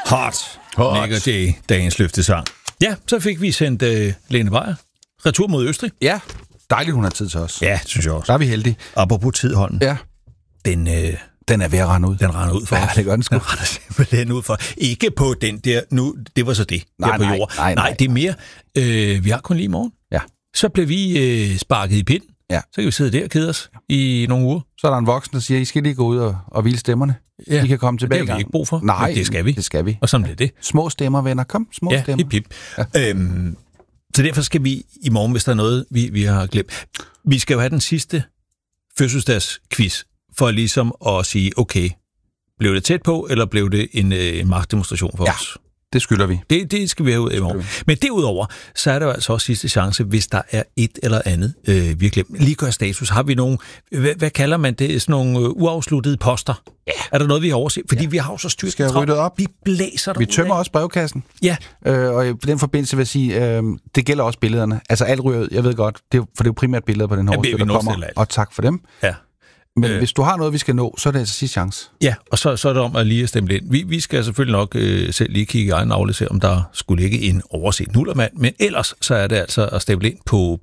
Hot. Nick og Jay, dagens løftesang. Ja, så fik vi sendt Lene Beyer retur mod Østrig. Ja, dejligt, hun har tid til os. Ja, synes jeg også. Der er vi heldige. Apropos tidhånden. Ja. Den er ved at rende ud. Den render ud for os. Ja, det gør den sgu. Den render simpelthen ud for. Ikke på den der, nu, det var så det, der på jord. Nej, det er mere, vi har kun lige i morgen. Ja. Så bliver vi sparket i pinden. Ja. Så kan vi sidde der og kede os i nogle uger. Så er der en voksen, der siger, I skal lige gå ud og hvile stemmerne. Ja. I kan komme tilbage. Det har vi ikke brug for. Nej, det skal vi. Det skal vi. Og sådan bliver det. Små stemmer, venner. Kom, små stemmer. Hip. Ja. Så derfor skal vi i morgen, hvis der er noget, vi har glemt. Vi skal jo have den sidste fødselsdagsquiz, for ligesom at sige, okay, blev det tæt på, eller blev det en magtdemonstration for os? Det skylder vi. Det skal vi have ud i morgen. Men derudover, så er der jo altså også sidste chance, hvis der er et eller andet virkelig. Lige gør status. Har vi nogle, hvad kalder man det, sådan nogle uafsluttede poster? Ja. Er der noget, vi har overset? Fordi vi har jo så styrt skal ryddet op. Vi blæser der. Vi tømmer også brevkassen. Ja. Og i den forbindelse vil jeg sige, det gælder også billederne. Altså alt ryger, jeg ved godt, for det er jo primært billeder på den hårde, der kommer. Og tak for dem. Ja. Men hvis du har noget, vi skal nå, så er det altså sidste chance. Ja, og så er det om at lige at stemme ind. Vi skal selvfølgelig nok selv lige kigge i egen navle, se om der skulle ligge en overset nullermand. Men ellers så er det altså at stemme ind på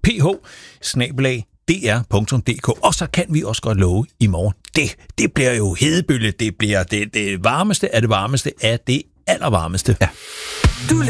ph@dr.dk. Og så kan vi også godt love i morgen. Det bliver jo hedebølge. Det bliver det varmeste af det varmeste af det allervarmeste. Ja. Du